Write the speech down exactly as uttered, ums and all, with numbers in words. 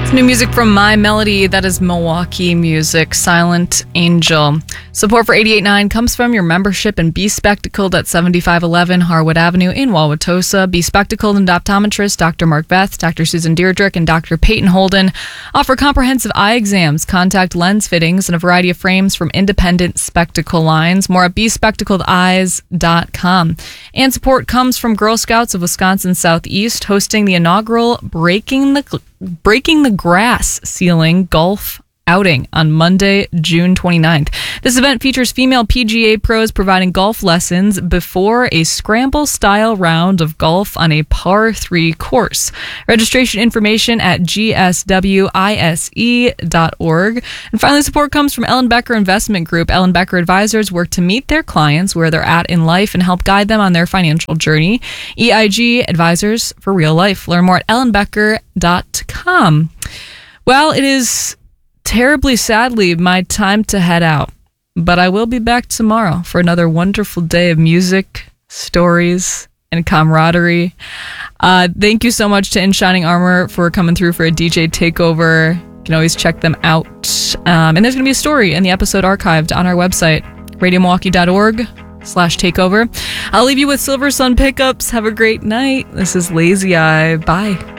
New music from My Melody. That is Milwaukee music, Silent Angel. Support for eighty-eight point nine comes from your membership in Be Spectacled at seventy-five eleven Harwood Avenue in Wauwatosa. Be Spectacled and optometrist Doctor Mark Beth, Doctor Susan Deirdrick, and Doctor Peyton Holden offer comprehensive eye exams, contact lens fittings, and a variety of frames from independent spectacle lines. More at be spectacled eyes dot com. And support comes from Girl Scouts of Wisconsin Southeast, hosting the inaugural Breaking the Breaking the Grass Ceiling Golf outing on Monday, June twenty-ninth. This event features female P G A pros providing golf lessons before a scramble-style round of golf on a par three course. Registration information at g s w i s e dot org. And finally, support comes from Ellen Becker Investment Group. Ellen Becker advisors work to meet their clients where they're at in life and help guide them on their financial journey. E I G Advisors for Real Life. Learn more at ellen becker dot com. Well, it is terribly sadly my time to head out, but I will be back tomorrow for another wonderful day of music, stories, and camaraderie. Uh, thank you so much to In Shining Armor for coming through for a D J takeover. You can always check them out. Um, and there's going to be a story in the episode archived on our website, radio milwaukee dot org slash takeover. I'll leave you with Silver Sun Pickups. Have a great night. This is Lazy Eye. Bye.